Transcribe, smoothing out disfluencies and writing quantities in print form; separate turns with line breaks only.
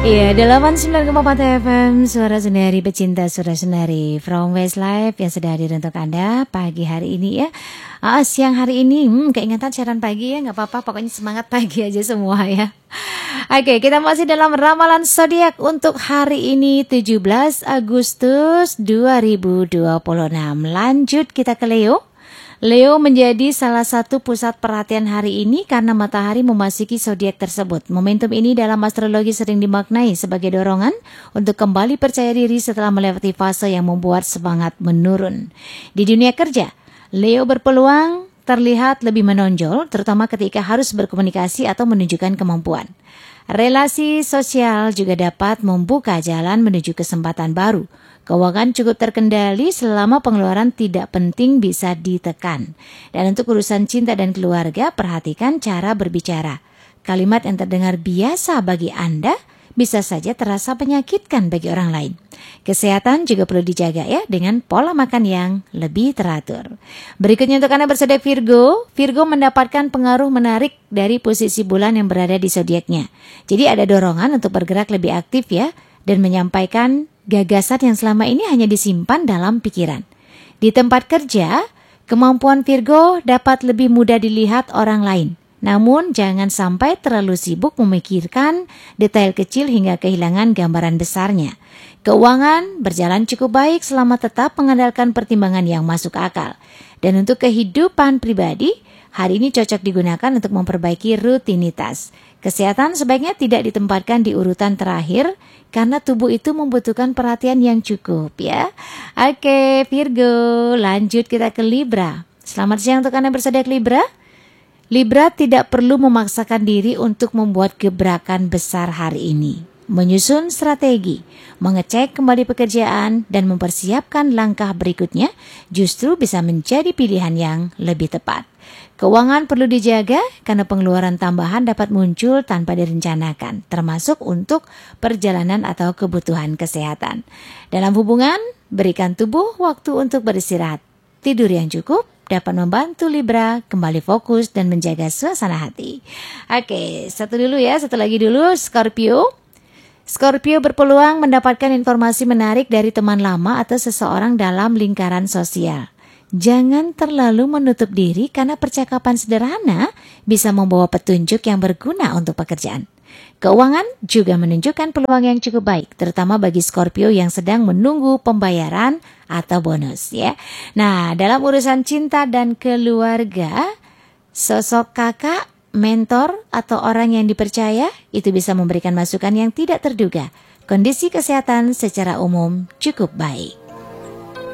Iya, 89,4 FM, suara Sendari, pecinta suara Sendari from Westlife yang sudah hadir untuk Anda pagi hari ini ya. Siang hari ini, keingatan siaran pagi ya, nggak apa-apa, pokoknya semangat pagi aja semua ya. Oke, kita masih dalam ramalan zodiak untuk hari ini 17 Agustus 2026. Lanjut kita ke Leo. Leo menjadi salah satu pusat perhatian hari ini karena matahari memasuki zodiak tersebut. Momentum ini dalam astrologi sering dimaknai sebagai dorongan untuk kembali percaya diri setelah melewati fase yang membuat semangat menurun. Di dunia kerja, Leo berpeluang terlihat lebih menonjol, terutama ketika harus berkomunikasi atau menunjukkan kemampuan. Relasi sosial juga dapat membuka jalan menuju kesempatan baru. Keuangan cukup terkendali selama pengeluaran tidak penting bisa ditekan. Dan untuk urusan cinta dan keluarga, perhatikan cara berbicara. Kalimat yang terdengar biasa bagi Anda bisa saja terasa menyakitkan bagi orang lain. Kesehatan juga perlu dijaga ya dengan pola makan yang lebih teratur. Berikutnya untuk Anda berzodiak Virgo. Virgo mendapatkan pengaruh menarik dari posisi bulan yang berada di zodiaknya. Jadi ada dorongan untuk bergerak lebih aktif ya dan menyampaikan gagasan yang selama ini hanya disimpan dalam pikiran. Di tempat kerja, kemampuan Virgo dapat lebih mudah dilihat orang lain. Namun jangan sampai terlalu sibuk memikirkan detail kecil hingga kehilangan gambaran besarnya. Keuangan berjalan cukup baik selama tetap mengandalkan pertimbangan yang masuk akal. Dan untuk kehidupan pribadi, hari ini cocok digunakan untuk memperbaiki rutinitas. Kesehatan sebaiknya tidak ditempatkan di urutan terakhir karena tubuh itu membutuhkan perhatian yang cukup ya. Oke Virgo, lanjut kita ke Libra. Selamat siang untuk Anda berzodiak Libra. Libra tidak perlu memaksakan diri untuk membuat gebrakan besar hari ini. Menyusun strategi, mengecek kembali pekerjaan, dan mempersiapkan langkah berikutnya justru bisa menjadi pilihan yang lebih tepat. Keuangan perlu dijaga karena pengeluaran tambahan dapat muncul tanpa direncanakan, termasuk untuk perjalanan atau kebutuhan kesehatan. Dalam hubungan, berikan tubuh waktu untuk beristirahat. Tidur yang cukup dapat membantu Libra kembali fokus dan menjaga suasana hati. Oke, satu lagi dulu Scorpio. Scorpio berpeluang mendapatkan informasi menarik dari teman lama atau seseorang dalam lingkaran sosial. Jangan terlalu menutup diri karena percakapan sederhana bisa membawa petunjuk yang berguna untuk pekerjaan. Keuangan juga menunjukkan peluang yang cukup baik, terutama bagi Scorpio yang sedang menunggu pembayaran atau bonus ya. Nah, dalam urusan cinta dan keluarga, sosok kakak, mentor, atau orang yang dipercaya itu bisa memberikan masukan yang tidak terduga. Kondisi kesehatan secara umum cukup baik.